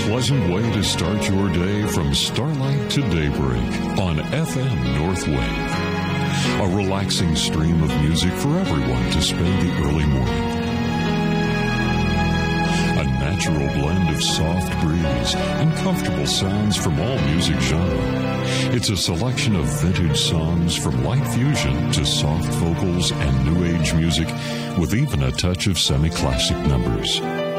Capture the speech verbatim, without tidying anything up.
pleasant way to start your day from starlight to daybreak on F M Northwave. A relaxing stream of music for everyone to spend the early morning. A natural blend of soft breeze and comfortable sounds from all music genres. It's a selection of vintage songs from light fusion to soft vocals and new age music with even a touch of semi-classic numbers.